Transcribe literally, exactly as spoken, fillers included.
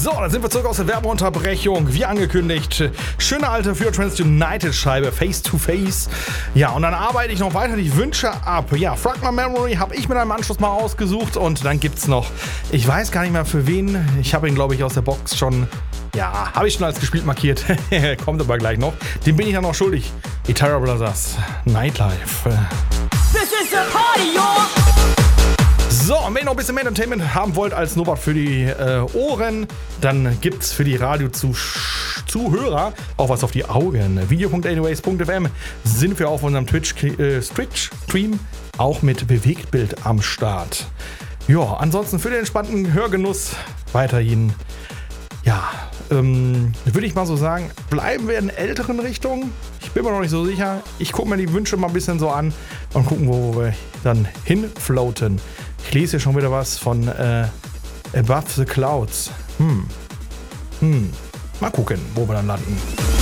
So, dann sind wir zurück aus der Werbeunterbrechung. Wie angekündigt, schöne alte Future Trends United Scheibe, Face to Face. Ja, und dann arbeite ich noch weiter die Wünsche ab. Ja, Fragment Memory habe ich mit einem Anschluss mal ausgesucht. Und dann gibt's noch, ich weiß gar nicht mehr für wen. Ich habe ihn, glaube ich, aus der Box schon, ja, habe ich schon als gespielt markiert. Kommt aber gleich noch. Den bin ich dann noch schuldig. Etira Brothers, Nightlife. This is a party, y'all! So, und wenn ihr noch ein bisschen mehr Entertainment haben wollt als Snowboard für die äh, Ohren, dann gibt's für die Radio-Zuhörer auch was auf die Augen. video punkt anyways punkt f m sind wir auf unserem Twitch-Stream auch mit Bewegtbild am Start. Ja, ansonsten für den entspannten Hörgenuss weiterhin, ja, ähm, würde ich mal so sagen, bleiben wir in älteren Richtungen. Ich bin mir noch nicht so sicher. Ich gucke mir die Wünsche mal ein bisschen so an und gucken, wo wir dann hinfloaten. Ich lese hier schon wieder was von äh, Above the Clouds. Hm. Hm. Mal gucken, wo wir dann landen.